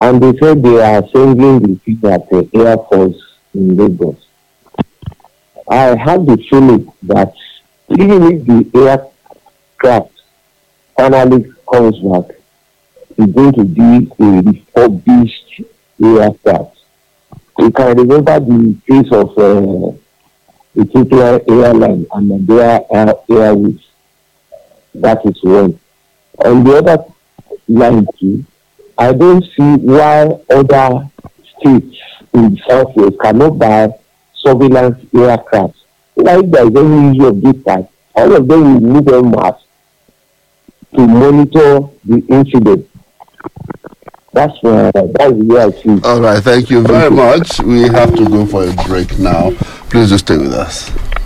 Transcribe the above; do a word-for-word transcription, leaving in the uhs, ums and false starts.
and they said they are sending the people at the Air Force in Lagos. I have the feeling that even if the aircraft finally comes back, it's going to be a refurbished aircraft. You can remember the case of uh, Ethiopian Airline and Nigeria Air, Airways. That is one. On the other line too, I don't see why other states in the southwest cannot buy surveillance aircraft. Like there is any issue of this type, all of them will move en masse to monitor the incident. That's uh, that's the way I see it. All right, thank you very much. We have to go for a break now. Please just stay with us.